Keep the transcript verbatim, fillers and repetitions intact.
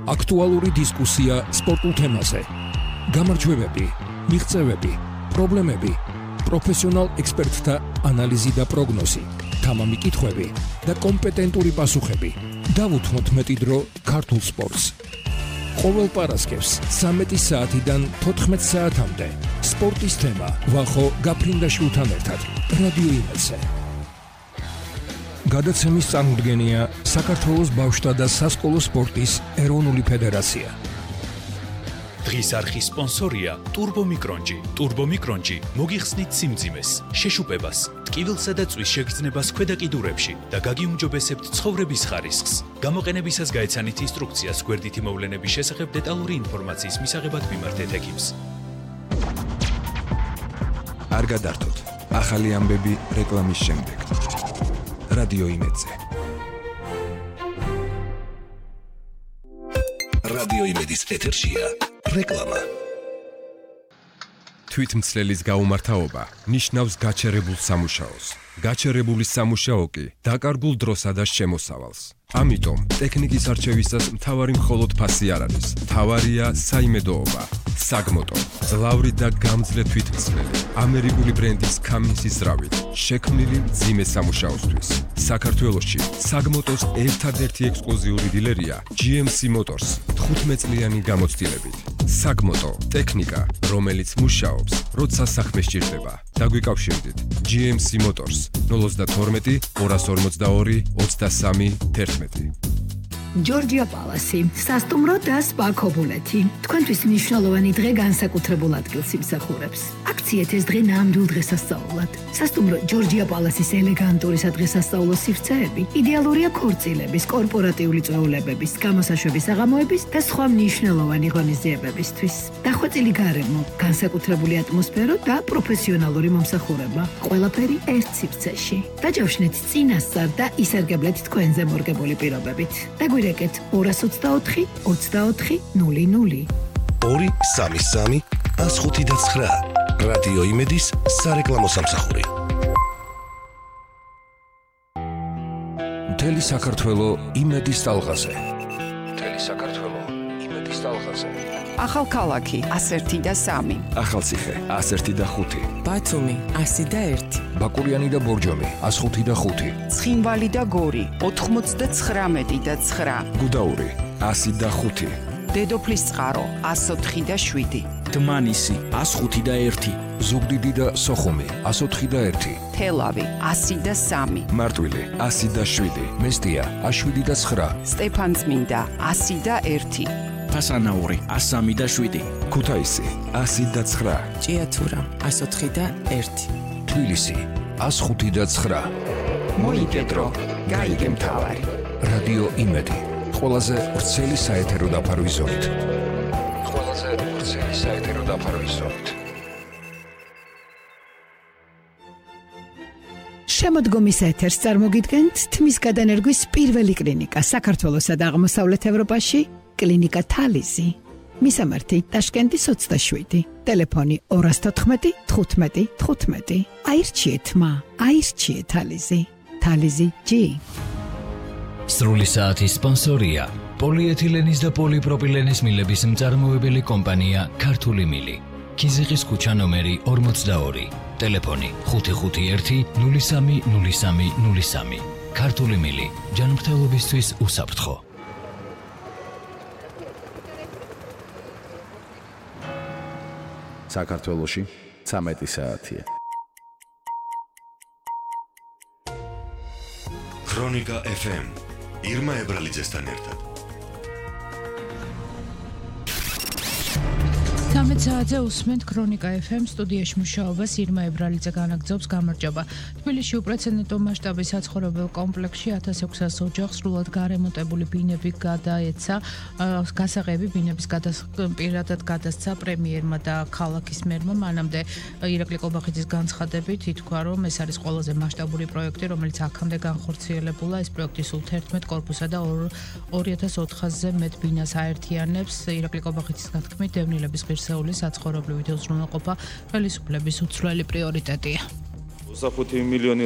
აქტუალური დისკუსია სპორტულ თემაზე. გამარჯვებები, მიღწევები, პრობლემები, პროფესიონალ ექსპერტთა ანალიზი და პროგნოზი, თამამი კითხვები და კომპეტენტური პასუხები. დავუთმოთ მეტი დრო ქართულ სპორტს. ყოველ პარასკევს ცამეტი საათიდან თოთხმეტ საათამდე სპორტის თემა ვახო გაფრინდაშვილთან ერთად რადიო იმედზე. გადაცემის წარმოდგენია საქართველოს ბავშვთა და სასკოლო სპორტის ეროვნული ფედერაცია. დღის არხის სპონსორია ტურბომიკრონჯი. ტურბომიკრონჯი მოგიხსნით სიმძიმეს, შეშუპებას, ტკივილსა და წვის შეგრძნებას ქვედა კიდურებში და გაგიუმჯობესებთ ცხოვრების ხარისხს. გამოყენებისას გაეცანით ინსტრუქციას გვერდითი მოვლენების შესახებ დეტალური ინფორმაციის მისაღებად მიმართეთ ექიმს. არ გადართოთ. ახალი ამბები რეკლამის შემდეგ. რადიო იმედზე. რადიო იმედის ეთერშია რეკლამა. თვითმცლელის გაუმართავობა ნიშნავს გაჩერებულ სამუშაოს. გაჩერებული სამუშაო კი დაკარგულ დროსა და შემოსავალს. ამიტომ ტექნიკის არჩევისას მთავარი მხოლოდ ფასი არ არის. მთავარია საიმედოობა. საგმოტო, ძლავრი და გამძლე თვითმცლელი, ამერიკული ბრენდის Cummins-ის ზრავით, შექმნილი მძიმე სამუშაოსთვის. საქართველოში საგმოტოს ერთადერთი ექსკლუზიური დილერია ჯი ემ სი Motors თხუთმეტ წლიანი გამოცდილებით. საგმოტო, ტექნიკა, რომელიც მუშაობს, როცა საქმე სჭირდება. დაგვიკავშირდით ჯი ემ სი Motors ნული თორმეტი ორას ორმოცდაორი ოცდასამი თერთმეტი. ჯორჯია პალასი, სასტუმრო და სპა ქობულეთი. თქვენთვის მნიშვნელოვანი დღე განსაკუთრებულ ადგილს იმსახურებს. აქციეთ ეს დღე ნამდვილ დღესასწაულად. სასტუმრო ჯორჯია პალასის ელეგანტური სადღესასწაულო სივრცეები იდეალურია ქორწილების, კორპორატიული წვეულებების, გამოსაშვების საღამოების და სხვა მნიშვნელოვანი ღონისძიებებისთვის. დახვეწილი გარემო, განსაკუთრებული ატმოსფერო და პროფესიონალური მომსახურება. ყველაფერი ერთ სივრცეში. დაჯავშნეთ წინასწარ და ისარგებლეთ თქვენზე მორგებული პირობებით. დაგვირეკეთ ორას ოცდაოთხი ოცდაოთხი ნული ნული. ორი სამი სამი ას ხუთი და ცხრა. რადიო იმედის სარეკლამო სამსახური. მთელი საქართველო იმედის ტალღაზე. მთელი საქართველო იმედის ტალღაზე. ახალქალაქი ასერთი და სამი. ახალციხე ასერთი და ხუთი. ბათუმი ასი და ერთი. ბაკურიანი და ბორჯომი ას ხუთი და ხუთი. ცხინვალი და გორი ოთხმოცდაცხრამეტი და ცხრა. გუდაური ასი და ხუთი. დედოფლის წყარო ას ოთხი და შვიდი. დმანისი ას ხუთი და ერთი. ზუგდიდი და სოხუმი ას ოთხი და ერთი. თელავი ასი და სამი. მარტვილი ასი და შვიდი. მესტია ას შვიდი და ცხრა. სტეფანწმინდა ასი და ერთი. ფასანაური ას სამი და შვიდი. ქუთაისი ასი და ცხრა. ჭიათურა ას ოთხი და ერთი. თბილისი ას ხუთი და ცხრა. მოიგედრო გაიგე მთავარი. რადიო იმედი ყველაზე ვრცელი საეთერო დაფარვის ზოლით. ყველაზე ვრცელი საეთერო დაფარვის ზოლით. შემოდგომის ეთერს წარმოგიდგენთ თმის გადანერგვის პირველი კლინიკა საქართველოსა და აღმოსავლეთ ევროპაში, კლინიკა თალიზი. მისამართი ტაშკენტის ოცდაშვიდი. ტელეფონი ორას თოთხმეტი თხუთმეტი თხუთმეტი. აირჩიეთ მა, აირჩიეთ თალიზი. თალიზი ჯი. სრული საათის სპონსორია პოლიეთილენის და პოლიპროპილენის მილების მწარმოებელი კომპანია ქართული მილი. ქიზიყის ქუჩა ნომერი ორმოცდაორი. ტელეფონი ხუთი ხუთი ერთი ნული სამი ნული სამი ნული სამი. ქართული მილი ჯანმრთელობისთვის უსაფრთხო. საქართველოში ცამეტი საათია. ქრონიკა ეფ ემ ირმა ებრალიძესთან ერთად. ცამეტ საათზე უსმენთ ქრონიკა ეფ ემ სტუდიაში მუშაობას ირმა ებრალიძე განაგრძობს. გამარჯობა. თბილისში უპრეცედენტო მასშტაბის საცხოვრებელ კომპლექსში ათას ექვსას ოჯახს სრულად გარემონტებული ბინები გადაეცა. გასაღები ბინების პირადად გადასცა პრემიერმა და ქალაქის მერმა. მანამდე ირაკლი კობახიძის განცხადებით ითქვა, რომ ეს არის ყველაზე მასშტაბური პროექტი, რომელიც აქამდე განხორციელებულა. ეს პროექტი სულ თერთმეტ კორპუსსა და ორი ათას ოთხასზე მეტ ბინას აერთიანებს. ირაკლი კობახიძის განთქმით დევნილების ღირსეული საცხოვრებლივით უზრუნველყოფა ხელისუფლების უცვლელი პრიორიტეტია. ოცდახუთი მილიონი